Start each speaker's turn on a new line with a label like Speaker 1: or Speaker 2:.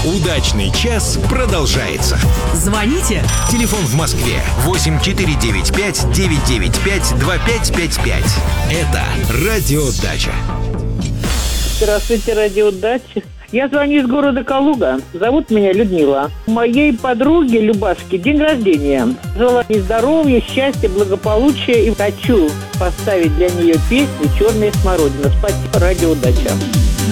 Speaker 1: Удачный час продолжается.
Speaker 2: Звоните.
Speaker 1: Телефон в Москве 8495-995-2555. Это Радио Дача.
Speaker 3: Здравствуйте, Радио Дача. Я звоню из города Калуга. Зовут меня Людмила. У моей подруги Любашки день рождения. Желаю ей здоровья, счастья, благополучия. И хочу поставить для нее песню «Черная смородина». Спасибо, Радио Дача.